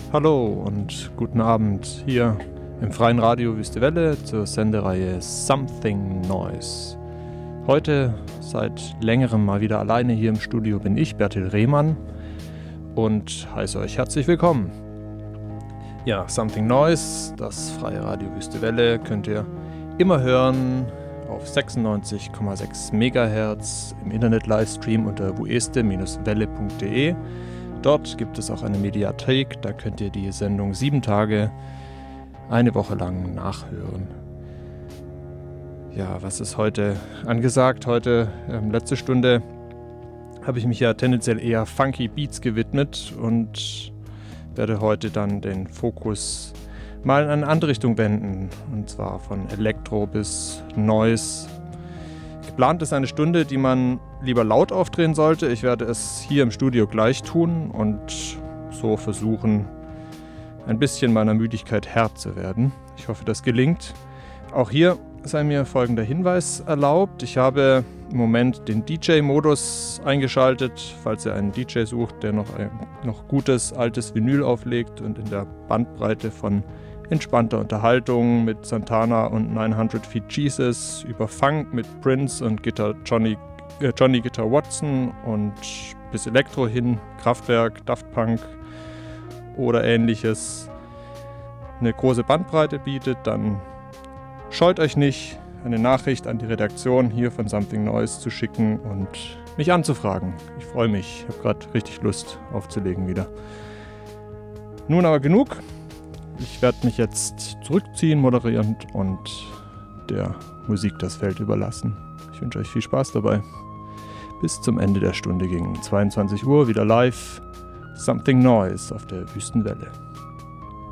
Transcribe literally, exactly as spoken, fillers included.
Hallo und guten Abend hier im freien Radio Wüste Welle zur Sendereihe Something Noise. Heute seit längerem mal wieder alleine hier im Studio bin ich, Bertil Rehmann, und heiße euch herzlich willkommen. Ja, Something Noise, das freie Radio Wüste Welle, könnt ihr immer hören auf sechsundneunzig Komma sechs Megahertz im Internet-Livestream unter wueste Bindestrich welle punkt de. Dort gibt es auch eine Mediathek, da könnt ihr die Sendung sieben Tage, eine Woche lang nachhören. Ja, was ist heute angesagt? Heute, ähm, letzte Stunde, habe ich mich ja tendenziell eher Funky Beats gewidmet und werde heute dann den Fokus mal in eine andere Richtung wenden, und zwar von Elektro bis Noise. Geplant ist eine Stunde, die man lieber laut aufdrehen sollte. Ich werde es hier im Studio gleich tun und so versuchen, ein bisschen meiner Müdigkeit Herr zu werden. Ich hoffe, das gelingt. Auch hier sei mir folgender Hinweis erlaubt. Ich habe im Moment den D J-Modus eingeschaltet, falls ihr einen D J sucht, der noch ein noch gutes, altes Vinyl auflegt und in der Bandbreite von entspannter Unterhaltung mit Santana und neunhundert Feet Jesus über Funk mit Prince und Guitar Johnny, äh Johnny Guitar Watson und bis Elektro hin, Kraftwerk, Daft Punk oder ähnliches eine große Bandbreite bietet, dann scheut euch nicht, eine Nachricht an die Redaktion hier von Something Noise zu schicken und mich anzufragen. Ich freue mich, ich habe gerade richtig Lust aufzulegen wieder. Nun aber genug. Ich werde mich jetzt zurückziehen, moderierend, und der Musik das Feld überlassen. Ich wünsche euch viel Spaß dabei. Bis zum Ende der Stunde gegen zweiundzwanzig Uhr wieder live Something Noise auf der Wüstenwelle.